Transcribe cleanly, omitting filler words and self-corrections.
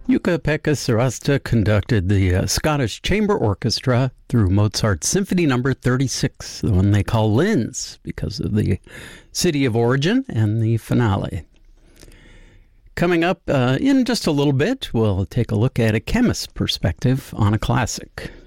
Jukka-Pekka Sirasta conducted the Scottish Chamber Orchestra through Mozart's Symphony No. 36, the one they call Linz, because of the city of origin and the finale. Coming up in just a little bit, we'll take a look at a chemist's perspective on a classic.